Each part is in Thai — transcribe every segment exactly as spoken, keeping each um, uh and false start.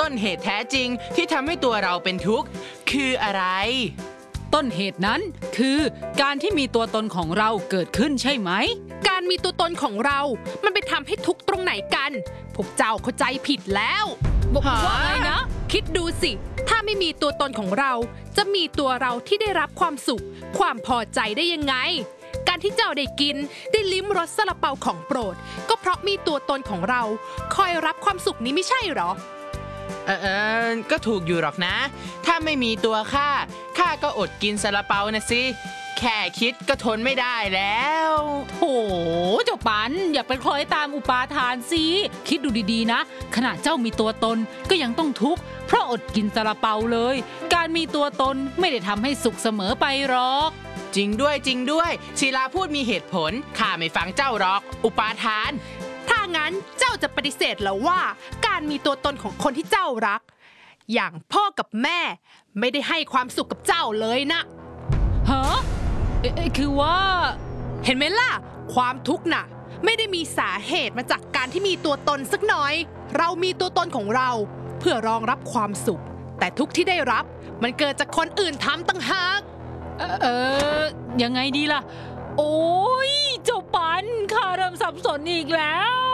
ต้นเหตุแท้จริงที่ทำให้ตัวเราเป็นทุกข์คืออะไรต้นเหตุนั้นคือการที่มีตัวตนของเราเกิดขึ้นใช่ไหมการมีตัวตนของเรามันไปทำให้ทุกข์ตรงไหนกันพวกเจ้าเข้าใจผิดแล้วบอกว่าไงนะคิดดูสิถ้าไม่มีตัวตนของเราจะมีตัวเราที่ได้รับความสุขความพอใจได้ยังไงการที่เจ้าได้กินได้ลิ้มรสซาลาเปาของโปรดก็เพราะมีตัวตนของเราคอยรับความสุขนี้ไม่ใช่หรอเออเออก็ถูกอยู่หรอกนะถ้าไม่มีตัวข้าข้าก็อดกินซาลาเปานะสิแค่คิดก็ทนไม่ได้แล้วโถเจ้าปันอย่าไปคล้อยตามอุปาทานสิคิดดูดีๆนะขณะเจ้ามีตัวตนก็ยังต้องทุกข์เพราะอดกินซาลาเปาเลยการมีตัวตนไม่ได้ทำให้สุขเสมอไปหรอกจริงด้วยจริงด้วยศิลาพูดมีเหตุผลข้าไม่ฟังเจ้าหรอกอุปาทานถ้างั้นเจ้าจะปฏิเสธเหรอว่าการมีตัวตนของคนที่เจ้ารักอย่างพ่อกับแม่ไม่ได้ให้ความสุขกับเจ้าเลยนะฮะเอ๊ะคือว่าเห็นไหมล่ะความทุกข์น่ะไม่ได้มีสาเหตุมาจากการที่มีตัวตนสักหน่อยเรามีตัวตนของเราเพื่อรองรับความสุขแต่ทุกข์ที่ได้รับมันเกิดจากคนอื่นทำตั้งหากเออเออยังไงดีล่ะโอ้ยเจ้าปันข้าเริ่มสับสนอีกแล้ว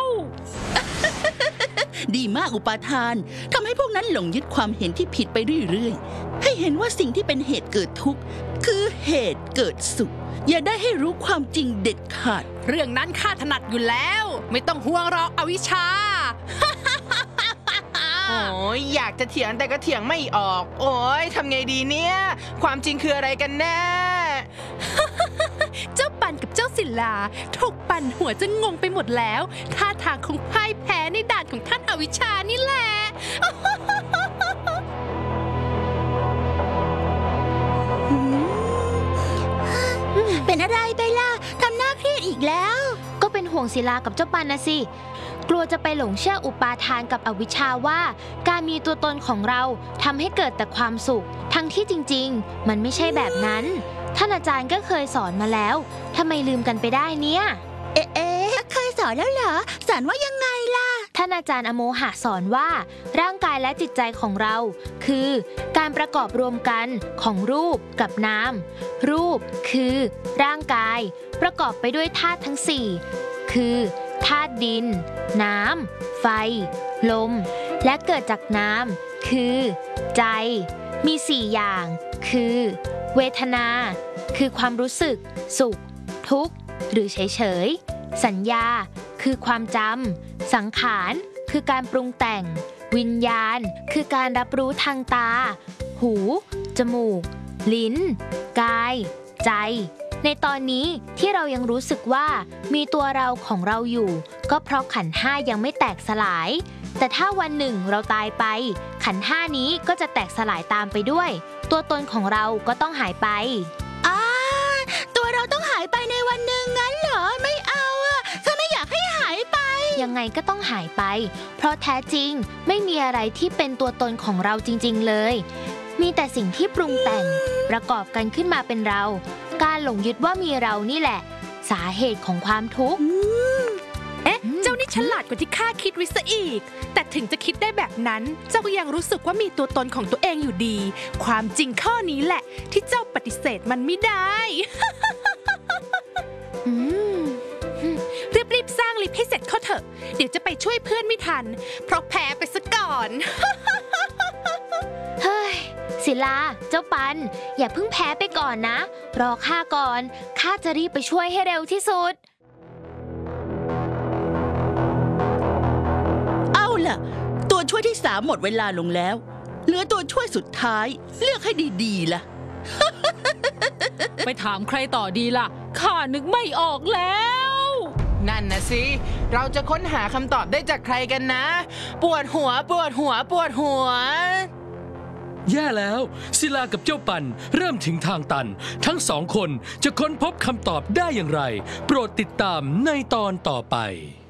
ดีมากอุปาทานทำให้พวกนั้นหลงยึดความเห็นที่ผิดไปเรื่อยๆให้เห็นว่าสิ่งที่เป็นเหตุเกิดทุกข์คือเหตุเกิดสุขอย่าได้ให้รู้ความจริงเด็ดขาดเรื่องนั้นข้าถนัดอยู่แล้วไม่ต้องห่วงหรอกอวิชชาโอ้ยอยากจะเถียงแต่ก็เถียงไม่ออกโอ้ยทำไงดีเนี่ยความจริงคืออะไรกันแน่เจ้าปันกับเจ้าศิลาถูกปั่นหัวจนงงไปหมดแล้วท่าทางคงพ่ายแพ้ในด่านของท่านอวิชชานี่แหละเป็นอะไรไปล่ะทำหน้าเครียดอีกแล้วก็เป็นห่วงศิลากับเจ้าปันนะสิกลัวจะไปหลงเชื่ออุปาทานกับอวิชชาว่าการมีตัวตนของเราทำให้เกิดแต่ความสุขทั้งที่จริงๆมันไม่ใช่แบบนั้นท่านอาจารย์ก็เคยสอนมาแล้วทำไมลืมกันไปได้เนี่ยเอ๊ะเอ๊ะเคยสอนแล้วเหรอสอนว่ายังไงล่ะท่านอาจารย์อโมหะสอนว่าร่างกายและจิตใจของเราคือการประกอบรวมกันของรูปกับนามรูปคือร่างกายประกอบไปด้วยธาตุทั้งสี่คือธาตุดินน้ำไฟลมและเกิดจากน้ำคือใจมีสี่อย่างคือเวทนาคือความรู้สึกสุขทุกข์หรือเฉยๆสัญญาคือความจำสังขารคือการปรุงแต่งวิญญาณคือการรับรู้ทางตาหูจมูกลิ้นกายใจในตอนนี้ที่เรายังรู้สึกว่ามีตัวเราของเราอยู่ก็เพราะขันธ์ห้ายังไม่แตกสลายแต่ถ้าวันหนึ่งเราตายไปขันธ์ห้านี้ก็จะแตกสลายตามไปด้วยตัวตนของเราก็ต้องหายไปอ้าตัวเราต้องหายไปในวันหนึ่งงั้นเหรอไม่เอาอ่ะฉันไม่อยากให้หายไปยังไงก็ต้องหายไปเพราะแท้จริงไม่มีอะไรที่เป็นตัวตนของเราจริงๆเลยมีแต่สิ่งที่ปรุงแต่งประกอบกันขึ้นมาเป็นเราการหลงยึดว่ามีเรานี่แหละสาเหตุของความทุกข์เอ๊ะเจ้านี่ฉลาดกว่าที่ข้าคิดไว้ซะอีกแต่ถึงจะคิดได้แบบนั้นเจ้าก็ยังรู้สึกว่ามีตัวตนของตัวเองอยู่ดีความจริงข้อนี้แหละที่เจ้าปฏิเสธมันไม่ได้รีบๆสร้างลิฟต์ให้เสร็จเข้าเถอะเดี๋ยวจะไปช่วยเพื่อนไม่ทันเพราะแพ้ไปซะก่อนเฮ้ยศิลาเจ้าปันอย่าเพิ่งแพ้ไปก่อนนะรอข้าก่อนข้าจะรีบไปช่วยให้เร็วที่สุดเอาล่ะตัวช่วยที่สามหมดเวลาลงแล้วเหลือตัวช่วยสุดท้ายเลือกให้ดีๆล่ะไปถามใครต่อดีล่ะข้านึกไม่ออกแล้วนั่นนะสิเราจะค้นหาคำตอบได้จากใครกันนะปวดหัวปวดหัวปวดหัวแย่แล้วศิลากับเจ้าปันเริ่มถึงทางตันทั้งสองคนจะค้นพบคำตอบได้อย่างไรโปรดติดตามในตอนต่อไป